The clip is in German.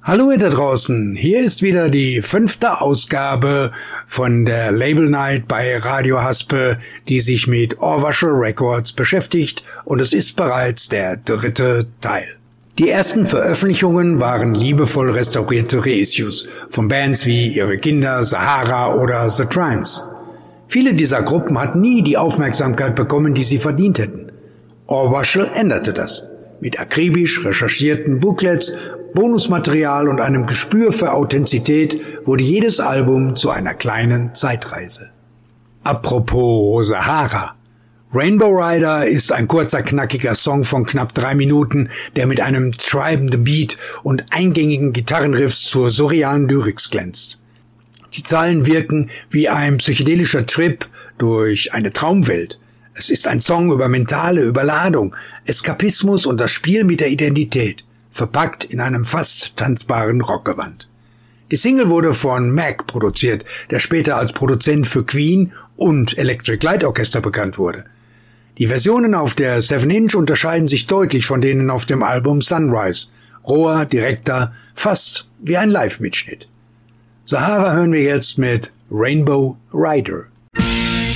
Hallo ihr da draußen, hier ist wieder die 5. Ausgabe von der Label Night bei Radio Haspe, die sich mit Ohrwaschel Records beschäftigt, und es ist bereits der 3. Teil. Die ersten Veröffentlichungen waren liebevoll restaurierte Reissues von Bands wie Ihre Kinder, Sahara oder The Trance. Viele dieser Gruppen hatten nie die Aufmerksamkeit bekommen, die sie verdient hätten. Ohrwaschel änderte das. Mit akribisch recherchierten Booklets, Bonusmaterial und einem Gespür für Authentizität wurde jedes Album zu einer kleinen Zeitreise. Apropos Sahara. Rainbow Rider ist ein kurzer, knackiger Song von knapp 3 Minuten, der mit einem treibenden Beat und eingängigen Gitarrenriffs zur surrealen Lyrics glänzt. Die Zeilen wirken wie ein psychedelischer Trip durch eine Traumwelt. Es ist ein Song über mentale Überladung, Eskapismus und das Spiel mit der Identität, verpackt in einem fast tanzbaren Rockgewand. Die Single wurde von Mac produziert, der später als Produzent für Queen und Electric Light Orchestra bekannt wurde. Die Versionen auf der 7-Inch unterscheiden sich deutlich von denen auf dem Album Sunrise. Roher, direkter, fast wie ein Live-Mitschnitt. Sahara hören wir jetzt mit Rainbow Rider.